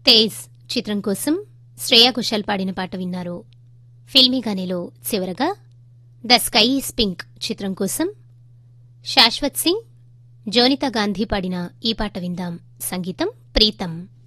తేజ్ చిత్రం కోసం శ్రేయా ఘోషాల్ పాడిన పాట విన్నారు. ఫిల్మీగానేలో చివరగా ద స్కై ఈజ్ పింక్ చిత్రం కోసం శాశ్వత్ సింగ్, జోనితా గాంధీ పాడిన ఈ పాట విందాం. సంగీతం ప్రీతం.